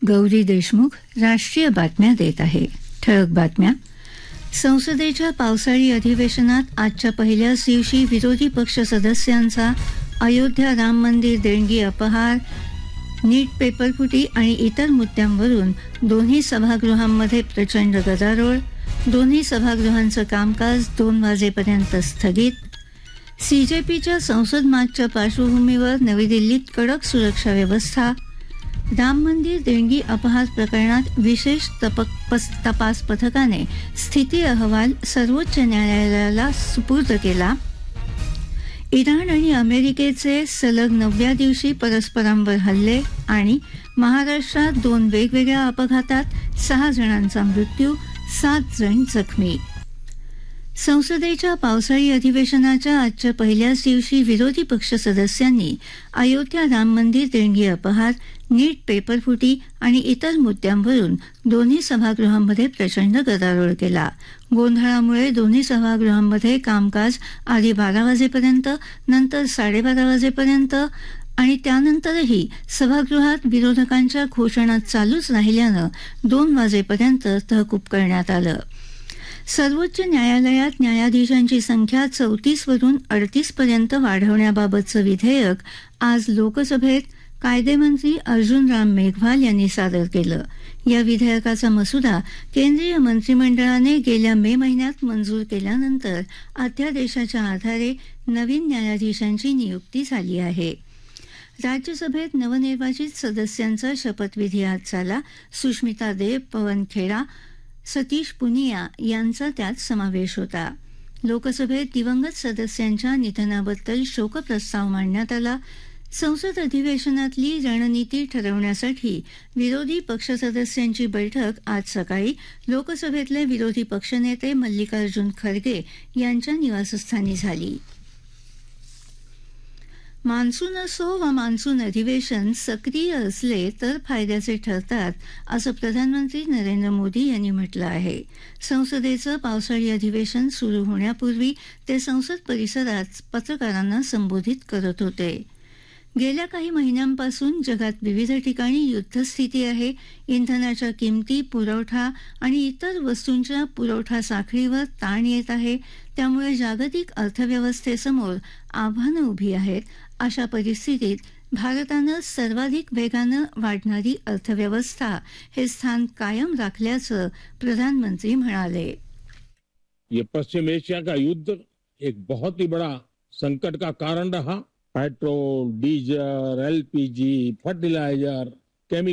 गौरी देशमुख राष्ट्रीय बातम्या देत आहे. ठळक बातम्या. संसदेच्या पावसाळी अधिवेशनात आजच्या पहिल्याच दिवशी विरोधी पक्ष सदस्यांचा अयोध्या राम मंदिर देणगी अपहार, नीट पेपरफुटी आणि इतर मुद्द्यांवरून दोन्ही सभागृहांमध्ये प्रचंड गदारोळ. दोन्ही सभागृहांचं कामकाज 2 वाजेपर्यंत स्थगित. सीजेपीच्या संसद मार्चच्या पार्श्वभूमीवर नवी दिल्लीत कडक सुरक्षा व्यवस्था. राम मंदिर देणगी अपहार प्रकरणात विशेष तपास पथकाने स्थिती अहवाल सर्वोच्च न्यायालयाला सुपूर्द केला. इराण आणि अमेरिकेचे सलग 9व्या दिवशी परस्परांवर हल्ले आणि महाराष्ट्रात 2 वेगवेगळ्या अपघातात 6 जणांचा मृत्यू, 7 जण जखमी. संसदेच्या पावसाळी अधिवेशनाच्या आजच्या पहिल्याच दिवशी विरोधी पक्ष सदस्यांनी अयोध्या राम मंदिर देणगी अपहार, नीट पेपरफुटी आणि इतर मुद्द्यांवरून दोन्ही सभागृहांमध्ये प्रचंड गदारोळ केला. गोंधळामुळे दोन्ही सभागृहांमध्ये कामकाज आधी 12 वाजेपर्यंत, नंतर 12:30 वाजेपर्यंत आणि त्यानंतरही सभागृहात विरोधकांच्या घोषणा चालूच राहिल्यानं 2 वाजेपर्यंत तहकूब करण्यात आलं. सर्वोच्च न्यायालयात न्यायाधीशांची संख्या 34 वरून 38 पर्यंत वाढवण्याबाबतचं विधेयक आज लोकसभेत कायदेमंत्री अर्जुन राम मेघवाल यांनी सादर केलं. या विधेयकाचा मसुदा केंद्रीय मंत्रिमंडळाने गेल्या मे महिन्यात मंजूर केल्यानंतर अध्यादेशाच्या आधारे नवीन न्यायाधीशांची नियुक्ती झाली आहे. राज्यसभेत नवनिर्वाचित सदस्यांचा शपथविधी आज झाला. सुष्मिता देव, पवन खेडा, सतीश पुनिया यांचा त्यात समावेश होता. लोकसभेत दिवंगत सदस्यांच्या निधनाबद्दल शोकप्रस्ताव मांडण्यात आला. संसद अधिवेशनातली रणनीती ठरवण्यासाठी विरोधी पक्ष सदस्यांची बैठक आज सकाळी लोकसभेतले विरोधी पक्षनेते मल्लिकार्जुन खरगे यांच्या निवासस्थानी झाली. मान्सून असो वा मान्सून अधिवेशन सक्रिय असले तर फायद्याचे ठरतात, असं प्रधानमंत्री नरेंद्र मोदी यांनी म्हटलं आहे. संसदेचं पावसाळी अधिवेशन सुरू होण्यापूर्वी ते संसद परिसरात पत्रकारांना संबोधित करत होते. गेल्या काही महिन्यांपासून जगात विविध ठिकाणी युद्धस्थिती आहे. इंधनाच्या किमती, पुरवठा आणि इतर वस्तूंच्या पुरवठा साखळीवर ताण येत आहे. त्यामुळे जागतिक अर्थव्यवस्थेसमोर आव्हानं उभी आहेत. अशा परिस्थितीत भारतानं सर्वाधिक वेगानं वाढणारी अर्थव्यवस्था हे स्थान कायम राखल्याचं प्रधानमंत्री म्हणाले. ये पश्चिम एशिया का युद्ध एक बहुत ही बड़ा संकट का कारण रहा. Petrol, diesel, LPG, fertiliser